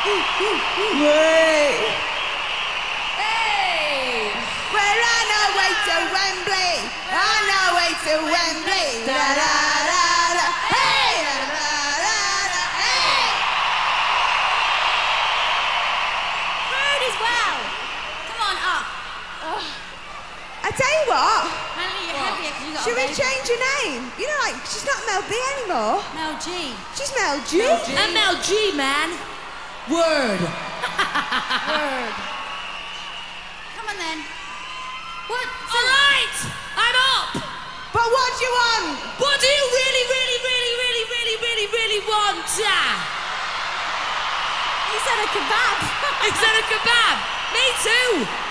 Way. Hey! We're on our way to Wembley. On our way to Wembley. Da da da da. Hey! Da da da da. Hey! Rude as well. Come on up. I tell you what. Apparently you're heavier because you got Should a we baby. change your name? You know, like she's not Mel B anymore. Mel G. She's Mel G. MLG, man. Word. Word. Come on then. What? All right, I'm up. But what do you want? What do you really want? You said a kebab. Is that a kebab? Me too.